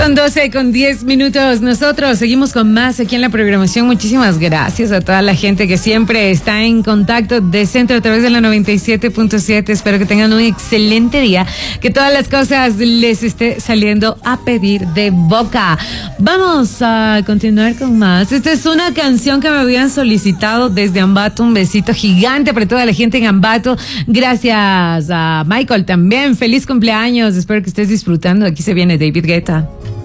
Son 12:10. Nosotros seguimos con más aquí en la programación. Muchísimas gracias a toda la gente que siempre está en contacto de Centro a través de la 97.7. Espero que tengan un excelente día, que todas las cosas les esté saliendo a pedir de boca. Vamos a continuar con más. Esta es una canción que me habían solicitado desde Ambato. Un besito gigante para toda la gente en Ambato. Gracias a Michael también. Feliz cumpleaños. Espero que estés disfrutando. Aquí se viene David Guetta.